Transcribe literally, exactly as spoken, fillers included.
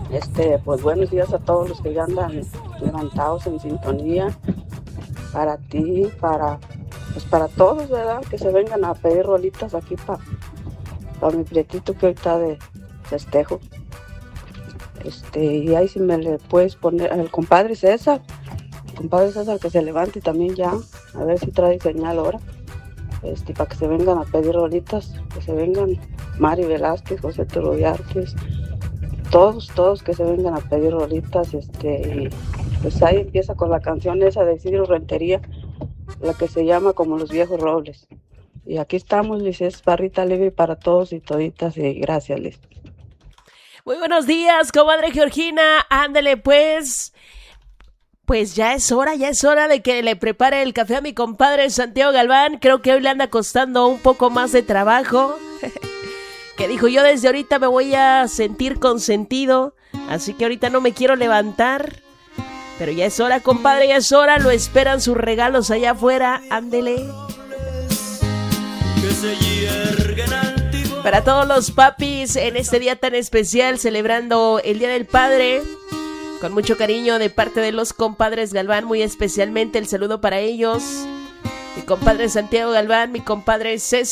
Este, pues buenos días a todos los que ya andan levantados en sintonía. Para ti, para, pues para todos, ¿verdad? Que se vengan a pedir rolitas aquí para pa mi prietito que hoy está de festejo. Este, y ahí si me le puedes poner al compadre César, el compadre César que se levante también ya, a ver si trae señal ahora. Este, para que se vengan a pedir rolitas, que se vengan Mari Velázquez, José Turrubiartes, todos, todos que se vengan a pedir rolitas, este, y pues ahí empieza con la canción esa de Isidro Rentería, la que se llama Como los viejos robles. Y aquí estamos, Liz, es barrita leve para todos y toditas, y gracias, Liz. Muy buenos días, comadre Georgina, ándale pues. Pues ya es hora, ya es hora de que le prepare el café a mi compadre Santiago Galván. Creo que hoy le anda costando un poco más de trabajo. Que dijo, yo desde ahorita me voy a sentir consentido, así que ahorita no me quiero levantar. Pero ya es hora, compadre, ya es hora. Lo esperan sus regalos allá afuera, ándele. Para todos los papis en este día tan especial, celebrando el Día del Padre, con mucho cariño de parte de los compadres Galván, muy especialmente el saludo para ellos. Mi compadre Santiago Galván, mi compadre César.